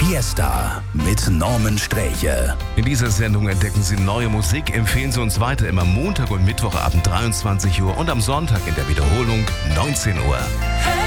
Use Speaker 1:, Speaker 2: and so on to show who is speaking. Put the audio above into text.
Speaker 1: Fiesta mit Norman Sträche.
Speaker 2: In dieser Sendung entdecken Sie neue Musik, empfehlen Sie uns weiter immer Montag und Mittwochabend 23 Uhr und am Sonntag in der Wiederholung 19 Uhr.